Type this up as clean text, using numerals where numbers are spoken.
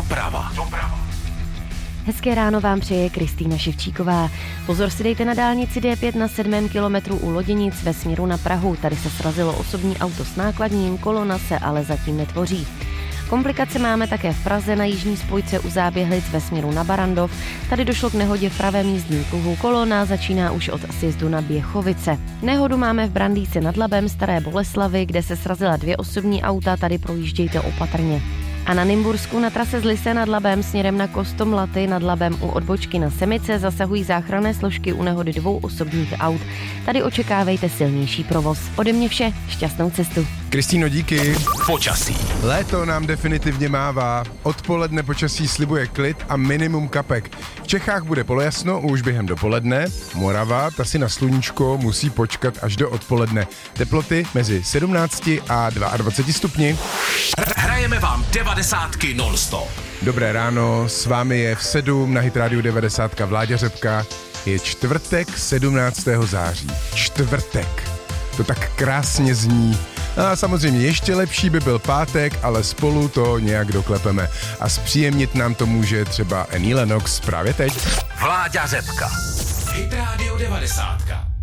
Doprava. Hezké ráno vám přeje Kristýna Ševčíková. Pozor si dejte na dálnici D5 na 7. kilometru u Loděnic ve směru na Prahu. Tady se srazilo osobní auto s nákladním, kolona se ale zatím netvoří. Komplikace máme také v Praze na jižní spojce u Záběhlic ve směru na Barandov. Tady došlo k nehodě v pravém jízdním pruhu. Kolona začíná už od sjezdu na Běchovice. Nehodu máme v Brandýse nad Labem Staré Boleslavi, kde se srazila 2 osobní auta, tady projíždějte opatrně. A na Nymbursku na trase z Lysé nad Labem směrem na Kostomlaty nad Labem u odbočky na Semice zasahují záchranné složky u nehody 2 osobních aut. Tady očekávejte silnější provoz. Ode mě vše, šťastnou cestu. Kristýno, díky. Počasí. Léto nám definitivně mává. Odpoledne počasí slibuje klid a minimum kapek. V Čechách bude polojasno už během dopoledne. Morava, ta si na sluníčko musí počkat až do odpoledne. Teploty mezi 17 a 22 stupni. Hrajeme vám 90 non-stop. Dobré ráno, s vámi je v 7 na Hit Radio 90 Vláďa Řepka. Je čtvrtek 17. září. Čtvrtek. To tak krásně zní. A samozřejmě ještě lepší by byl pátek, ale spolu to nějak doklepeme. A zpříjemnit nám to může třeba Annie Lennox právě teď. Vláďa Řepka. Hit Radio 90.